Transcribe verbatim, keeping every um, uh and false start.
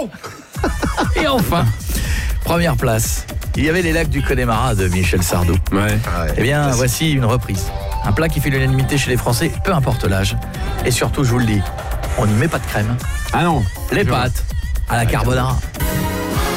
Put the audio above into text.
bon. Et enfin, première place, il y avait les lacs du Connemara de Michel Sardou. Ouais. Eh bien, voici une reprise. Un plat qui fait l'unanimité chez les Français, peu importe l'âge. Et surtout, je vous le dis, on n'y met pas de crème. Ah non. Les pâtes à la carbonara.